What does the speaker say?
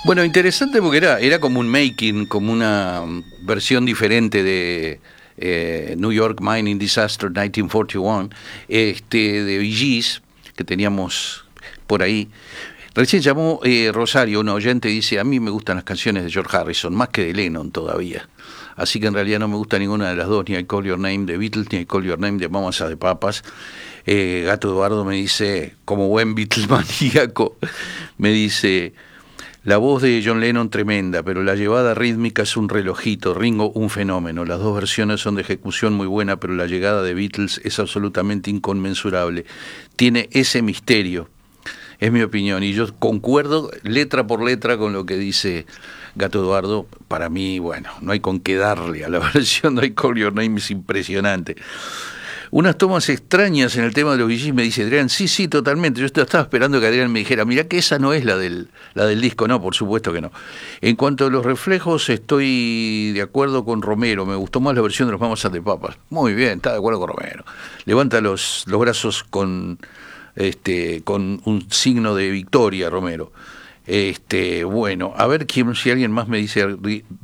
Bueno, interesante porque era como un making, como una versión diferente de New York Mining Disaster 1941, de Bee Gees, que teníamos por ahí. Recién llamó Rosario, una oyente, y dice, a mí me gustan las canciones de George Harrison, más que de Lennon todavía. Así que en realidad no me gusta ninguna de las dos, ni I Call Your Name de Beatles, ni I Call Your Name de Mamas de Papas. Gato Eduardo me dice, como buen Beatle maníaco, me dice, la voz de John Lennon tremenda, pero la llevada rítmica es un relojito, Ringo un fenómeno. Las dos versiones son de ejecución muy buena, pero la llegada de Beatles es absolutamente inconmensurable. Tiene ese misterio, es mi opinión, y yo concuerdo letra por letra con lo que dice Gato Eduardo. Para mí, bueno, no hay con qué darle a la versión de I Call Your Name, es impresionante. Unas tomas extrañas en el tema de los Bee Gees, me dice Adrián. Sí, sí, totalmente. Yo estaba esperando que Adrián me dijera, mirá que esa no es la del disco. No, por supuesto que no. En cuanto a los reflejos, estoy de acuerdo con Romero. Me gustó más la versión de los Mamas de Papas. Muy bien, está de acuerdo con Romero. Levanta los brazos con un signo de victoria, Romero. Bueno, a ver si alguien más me dice